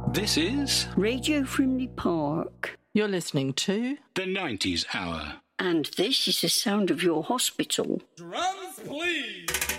This is Radio Frimley Park. You're listening to the 90s Hour. And this is the sound of your hospital. Drums, please!